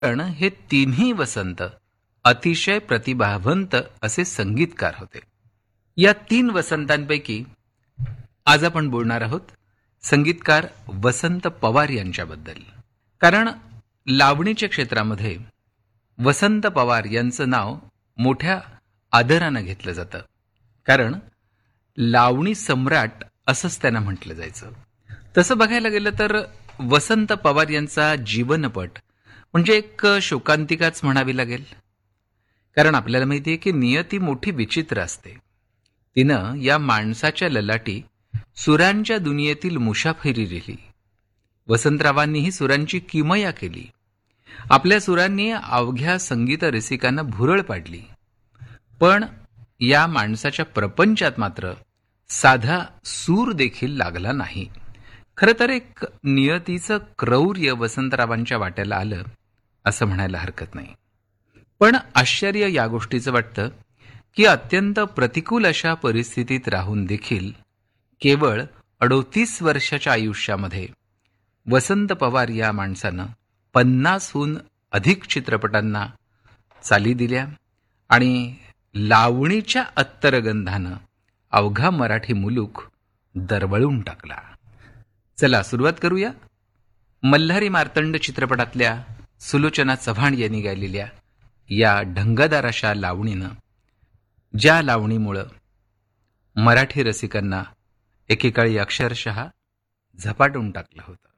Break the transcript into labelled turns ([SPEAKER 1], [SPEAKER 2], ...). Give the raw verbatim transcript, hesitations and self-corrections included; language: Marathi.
[SPEAKER 1] पण हे तिन्ही वसंत अतिशय प्रतिभावंत असे संगीतकार होते. या तीन वसंतांपैकी आज आपण बोलणार आहोत संगीतकार वसंत पवार यांच्याबद्दल. कारण लावणीच्या क्षेत्रामध्ये वसंत पवार यांचं नाव मोठ्या आदरानं घेतलं जातं. कारण लावणी सम्राट असंच त्यांना म्हटलं जायचं. तसं बघायला गेलं तर वसंत पवार यांचा जीवनपट म्हणजे एक शोकांतिकाच म्हणावी लागेल. कारण आपल्याला माहिती आहे की नियती मोठी विचित्र असते. तिनं या माणसाच्या ललाटी सुरांच्या दुनियेतील मुसाफिरी लिहिली. वसंतरावांनीही सुरांची किमया केली. आपल्या सुरांनी अवघ्या संगीत रसिकांना भुरळ पाडली. पण या माणसाच्या प्रपंचात मात्र साधा सूर देखील लागला नाही. खरं तर एक नियतीचं क्रौर्य वसंतरावांच्या वाट्याला आलं असं म्हणायला हरकत नाही. पण आश्चर्य या गोष्टीचं वाटतं की अत्यंत प्रतिकूल अशा परिस्थितीत राहून देखील केवळ अडोतीस वर्षाच्या आयुष्यामध्ये वसंत पवार या माणसानं पन्नासहून अधिक चित्रपटांना चाली दिल्या आणि लावणीच्या अत्तरगंधानं अवघा मराठी मुलूक दरवळून टाकला. चला सुरुवात करूया. मल्हारी मार्तंड चित्रपटातल्या सुलोचना चव्हाण यांनी गायलेल्या या ढंगदार अशा लावणीनं, ज्या लावणीमुळं मराठी रसिकांना एकेकाळी अक्षरशः झपाटून टाकलं होतं.